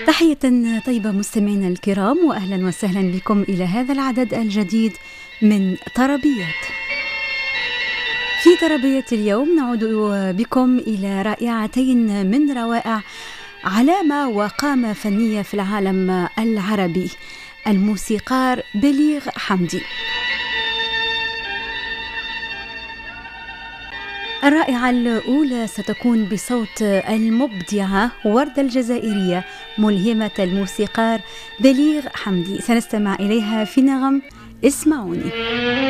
تحية طيبة مستمعينا الكرام، وأهلا وسهلا بكم إلى هذا العدد الجديد من طربيات. في طربية اليوم نعود بكم إلى رائعتين من روائع علامة وقامة فنية في العالم العربي، الموسيقار بليغ حمدي. الرائعة الأولى ستكون بصوت المبدعة وردة الجزائرية ملهمة الموسيقار بليغ حمدي، سنستمع إليها في نغم اسمعوني.